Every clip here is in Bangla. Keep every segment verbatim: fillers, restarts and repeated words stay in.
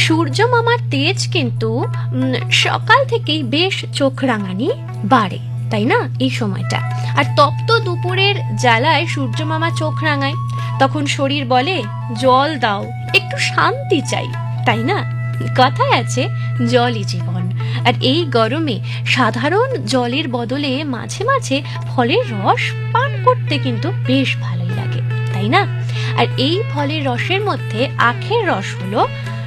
সূর্য মামার তেজ কিন্তু সকাল থেকেই বেশ চোখ রাঙানি বাড়ে, তাই না? এই সময়টা আর তপ্ত দুপুরের জ্বালায় সূর্য মামা চোখ রাঙায়, তখন শরীর বলে জল দাও, একটু শান্তি চাই, তাই না? কথায় আছে জলই জীবন। আর এই গরমে সাধারণ জলের বদলে মাঝে মাঝে ফলের রস পান করতে কিন্তু বেশ ভালোই লাগে, তাই না? আর এই ফলের রসের মধ্যে আখের রস হলো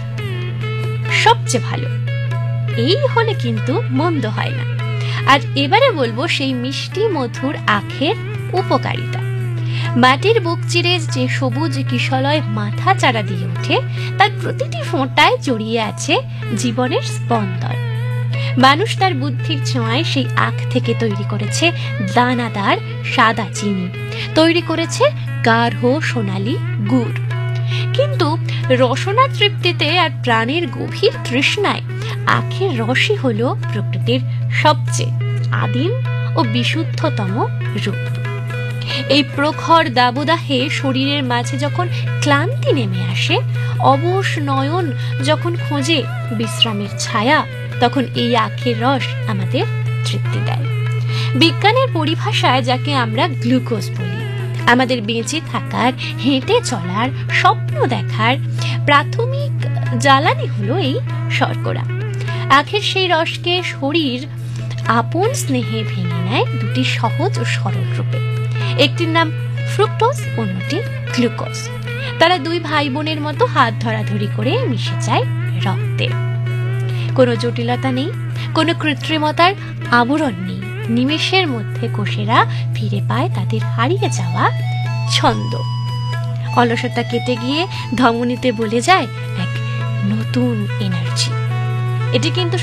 সবচেয়ে ভালো, এই হলে কিন্তু মন্দ হয় না। আর এবারে বলবো সেই মিষ্টি মধুর আখের উপকারিতা। মাটির বুক চিরে যে সবুজ কিশলয় মাথা চারা দিয়ে ওঠে, তার প্রতিটি ফোঁটায় জড়িয়ে আছে জীবনের স্পন্দন। মানুষ তার বুদ্ধির ছোঁয়ায় সেই আখ থেকে তৈরি করেছে দানাদার সাদা চিনি, তৈরি করেছে গাঢ় সোনালী গুড়। কিন্তু রসনা তৃপ্তিতে আর প্রাণের গভীর তৃষ্ণায় আখের রসই হলো প্রকৃতির সবচেয়ে আদিম ও বিশুদ্ধতম রূপ। এই প্রখর দাবদাহে শরীরের মাঝে যখন ক্লান্তি নেমে আসে, অবশ নয়ন যখন খোঁজে বিশ্রামের ছায়া, তখন এই আখের রস আমাদের তৃপ্তি দেয়। বিজ্ঞানের পরিভাষায় যাকে আমরা গ্লুকোজ বলি, আমাদের বেঁচে থাকার, হেঁটে চলার, স্বপ্ন দেখার প্রাথমিক জ্বালানি হলো এই শর্করা। আখের সেই রসকে শরীর আপন স্নেহে ভেঙে নেয় দুটি সহজ ও সরল রূপে। একটির নাম ফ্রুক্টোজ, অন্যটি গ্লুকোজ। তারা দুই ভাই বোনের মতো হাত ধরাধরি করে মিশে যায় রক্তে। কোনো জটিলতা নেই, কোনো কৃত্রিমতার আবরণ নেই। নিমেষের মধ্যে কোষেরা ফিরে পায় তাদের হারিয়ে যাওয়া ছন্দ। অলসতা কেটে গিয়ে ধমনীতে বলে যায় এক নতুন এনার্জি। এটি কিন্তু